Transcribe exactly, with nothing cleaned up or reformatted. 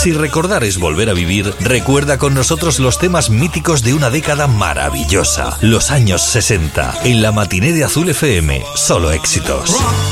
Si recordar es volver a vivir, recuerda con nosotros los temas míticos de una década maravillosa, los años sesenta. En la matiné de Azul F M, solo éxitos.